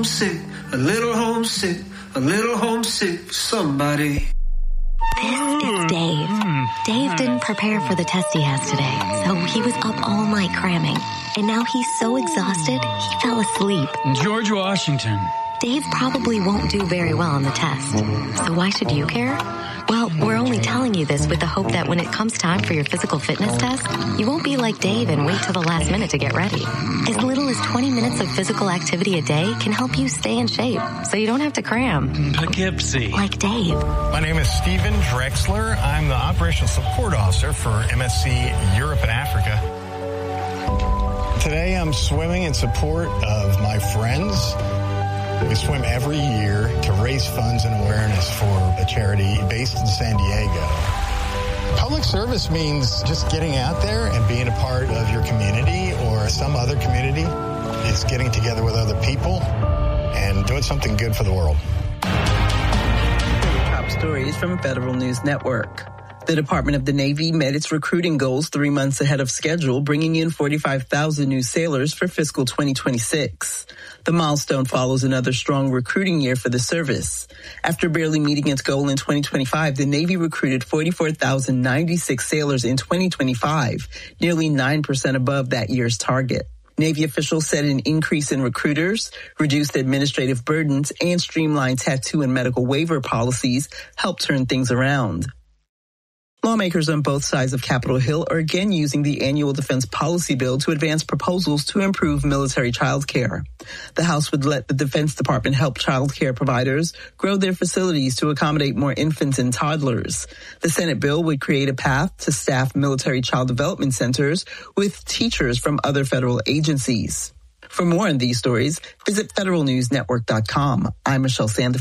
homesick, a little homesick, a little homesick for somebody. This is Dave. Dave didn't prepare for the test he has today, so he was up all night cramming. And now he's so exhausted, he fell asleep. George Washington. Dave probably won't do very well on the test. So why should you care? Well, we're only telling you this with the hope that when it comes time for your physical fitness test, you won't be like Dave and wait till the last minute to get ready. As little as 20 minutes of physical activity a day can help you stay in shape, so you don't have to cram. Poughkeepsie. Like Dave. My name is Steven Drexler. I'm the Operational Support Officer for MSC Europe and Africa. Today I'm swimming in support of my friends. We swim every year to raise funds and awareness for a charity based in San Diego. Public service means just getting out there and being a part of your community or some other community. It's getting together with other people and doing something good for the world. Top stories from Federal News Network. The Department of the Navy met its recruiting goals 3 months ahead of schedule, bringing in 45,000 new sailors for fiscal 2026. The milestone follows another strong recruiting year for the service. After barely meeting its goal in 2025, the Navy recruited 44,096 sailors in 2025, nearly 9% above that year's target. Navy officials said an increase in recruiters, reduced administrative burdens, and streamlined tattoo and medical waiver policies helped turn things around. Lawmakers on both sides of Capitol Hill are again using the annual defense policy bill to advance proposals to improve military child care. The House would let the Defense Department help child care providers grow their facilities to accommodate more infants and toddlers. The Senate bill would create a path to staff military child development centers with teachers from other federal agencies. For more on these stories, visit federalnewsnetwork.com. I'm Michelle Sanders.